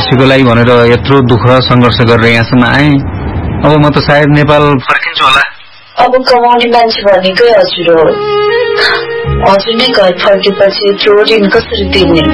देशवासीको लागि भनेर यत्रो दुःख संघर्ष गरेर यहाँसम्म आए। अब म त सायद नेपाल फर्किन्छु होला। अब कमाउने मान्छे भनेकै हजुर हो। हजुर नै घर फर्केपछि यत्रो ऋण कसरी तिर्ने?